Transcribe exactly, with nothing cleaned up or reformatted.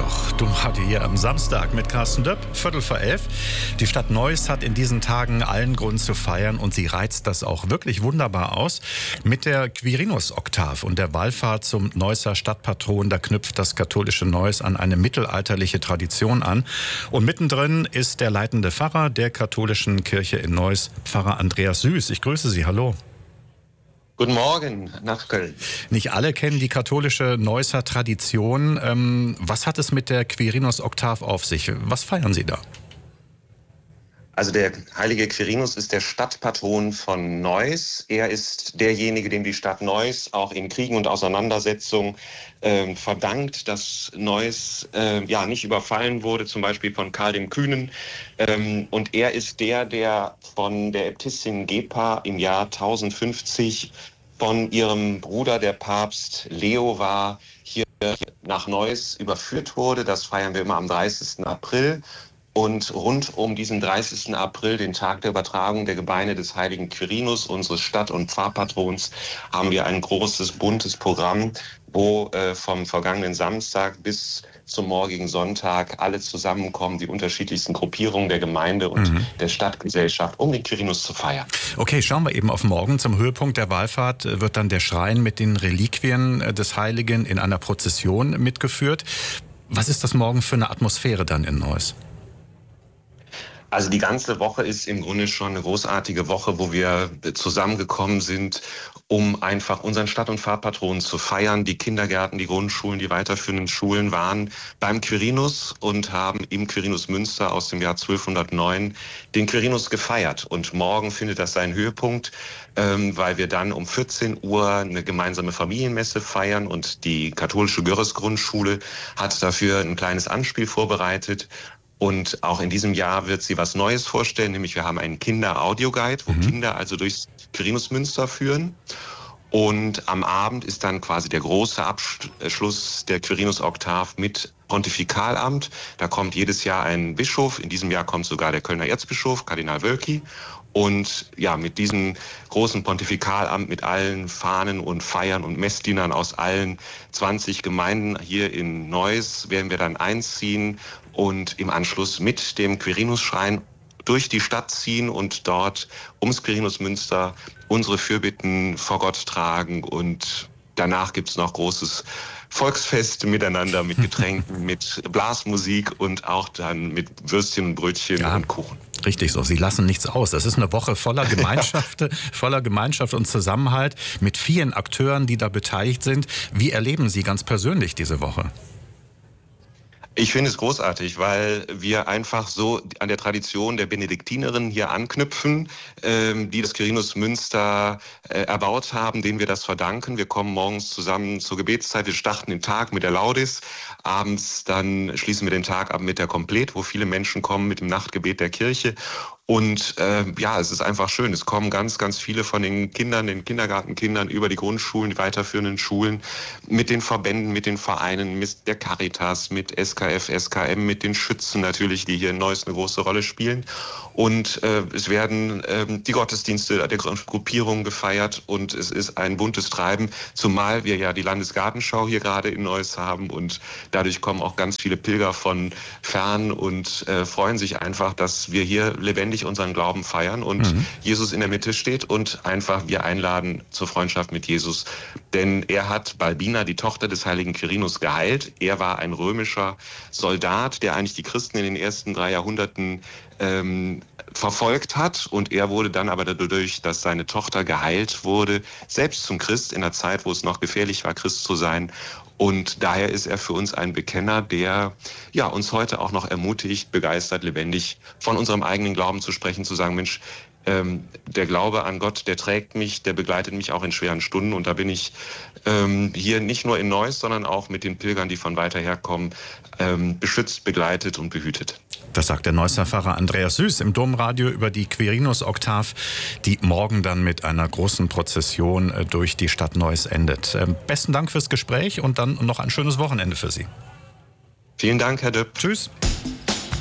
noch. Domradio hier am Samstag mit Carsten Döpp, Viertel vor elf. Die Stadt Neuss hat in diesen Tagen allen Grund zu feiern und sie reizt das auch wirklich wunderbar aus. Mit der Quirinus-Oktav und der Wallfahrt zum Neusser Stadtpatron, da knüpft das katholische Neuss an eine mittelalterliche Tradition an. Und mittendrin ist der leitende Pfarrer der katholischen Kirche in Neuss, Pfarrer Andreas Süß. Ich grüße Sie, hallo. Guten Morgen nach Köln. Nicht alle kennen die katholische Neusser Tradition. Ähm, was hat es mit der Quirinus-Oktav auf sich? Was feiern Sie da? Also der heilige Quirinus ist der Stadtpatron von Neuss. Er ist derjenige, dem die Stadt Neuss auch in Kriegen und Auseinandersetzungen äh, verdankt, dass Neuss äh, ja nicht überfallen wurde, zum Beispiel von Karl dem Kühnen. Ähm, und er ist der, der von der Äbtissin Gepa im Jahr tausendfünfzig von ihrem Bruder, der Papst Leo war, hier nach Neuss überführt wurde. Das feiern wir immer am dreißigsten April. Und rund um diesen dreißigsten April, den Tag der Übertragung der Gebeine des heiligen Quirinus, unseres Stadt- und Pfarrpatrons, haben wir ein großes, buntes Programm, wo äh, vom vergangenen Samstag bis zum morgigen Sonntag alle zusammenkommen, die unterschiedlichsten Gruppierungen der Gemeinde und mhm. der Stadtgesellschaft, um den Quirinus zu feiern. Okay, schauen wir eben auf morgen. Zum Höhepunkt der Wallfahrt wird dann der Schrein mit den Reliquien des Heiligen in einer Prozession mitgeführt. Was ist das morgen für eine Atmosphäre dann in Neuss? Also die ganze Woche ist im Grunde schon eine großartige Woche, wo wir zusammengekommen sind, um einfach unseren Stadt- und Pfarrpatron zu feiern. Die Kindergärten, die Grundschulen, die weiterführenden Schulen waren beim Quirinus und haben im Quirinus Münster aus dem Jahr zwölfhundertneun den Quirinus gefeiert. Und morgen findet das seinen Höhepunkt, ähm, weil wir dann um vierzehn Uhr eine gemeinsame Familienmesse feiern und die katholische Görres-Grundschule hat dafür ein kleines Anspiel vorbereitet. Und auch in diesem Jahr wird sie was Neues vorstellen, nämlich wir haben einen Kinder-Audio-Guide, wo mhm. Kinder also durchs Quirinus Münster führen. Und am Abend ist dann quasi der große Abschluss der Quirinus-Oktav mit Pontifikalamt. Da kommt jedes Jahr ein Bischof. In diesem Jahr kommt sogar der Kölner Erzbischof, Kardinal Wölki. Und ja, mit diesem großen Pontifikalamt, mit allen Fahnen und Feiern und Messdienern aus allen zwanzig Gemeinden hier in Neuss werden wir dann einziehen und im Anschluss mit dem Quirinus-Schrein durch die Stadt ziehen und dort ums Quirinus Münster unsere Fürbitten vor Gott tragen. Und danach gibt's noch großes Volksfest miteinander mit Getränken, mit Blasmusik und auch dann mit Würstchen und Brötchen ja, und Kuchen. Richtig so, Sie lassen nichts aus. Das ist eine Woche voller Gemeinschaft, voller Gemeinschaft und Zusammenhalt mit vielen Akteuren, die da beteiligt sind. Wie erleben Sie ganz persönlich diese Woche? Ich finde es großartig, weil wir einfach so an der Tradition der Benediktinerinnen hier anknüpfen, ähm, die das Quirinus Münster äh, erbaut haben, denen wir das verdanken. Wir kommen morgens zusammen zur Gebetszeit, wir starten den Tag mit der Laudes, abends dann schließen wir den Tag ab mit der Komplet, wo viele Menschen kommen mit dem Nachtgebet der Kirche. Und äh, ja, es ist einfach schön. Es kommen ganz, ganz viele von den Kindern, den Kindergartenkindern über die Grundschulen, die weiterführenden Schulen, mit den Verbänden, mit den Vereinen, mit der Caritas, mit S K F, S K M, mit den Schützen natürlich, die hier in Neuss eine große Rolle spielen. Und äh, es werden äh, die Gottesdienste der Gruppierung gefeiert und es ist ein buntes Treiben, zumal wir ja die Landesgartenschau hier gerade in Neuss haben und dadurch kommen auch ganz viele Pilger von fern und äh, freuen sich einfach, dass wir hier lebendig unseren Glauben feiern und mhm. Jesus in der Mitte steht und einfach wir einladen zur Freundschaft mit Jesus. Denn er hat Balbina, die Tochter des heiligen Quirinus, geheilt. Er war ein römischer Soldat, der eigentlich die Christen in den ersten drei Jahrhunderten ähm, verfolgt hat. Und er wurde dann aber dadurch, dass seine Tochter geheilt wurde, selbst zum Christ in einer Zeit, wo es noch gefährlich war, Christ zu sein. Und daher ist er für uns ein Bekenner, der ja uns heute auch noch ermutigt, begeistert, lebendig von unserem eigenen Glauben zu sprechen, zu sagen, Mensch, ähm, der Glaube an Gott, der trägt mich, der begleitet mich auch in schweren Stunden. Und da bin ich ähm, hier nicht nur in Neuss, sondern auch mit den Pilgern, die von weiter herkommen, ähm, beschützt, begleitet und behütet. Das sagt der Neusser Pfarrer Andreas Süß im Domradio über die Quirinus-Oktav, die morgen dann mit einer großen Prozession durch die Stadt Neuss endet. Besten Dank fürs Gespräch und dann noch ein schönes Wochenende für Sie. Vielen Dank, Herr Döpp. Tschüss.